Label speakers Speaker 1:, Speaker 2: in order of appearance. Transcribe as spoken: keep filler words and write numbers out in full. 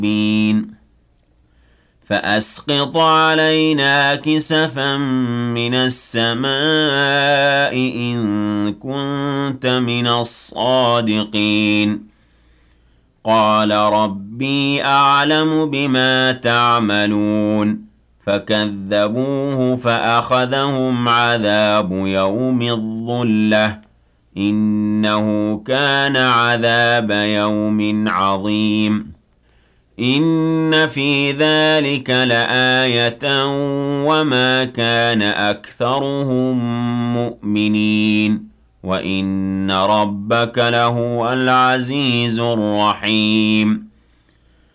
Speaker 1: فأسقط علينا كسفا من السماء إن كنت من الصادقين قال ربي أعلم بما تعملون فكذبوه فأخذهم عذاب يوم الظلة إنه كان عذاب يوم عظيم إن في ذلك لآية وما كان أكثرهم مؤمنين وإن ربك لهو العزيز الرحيم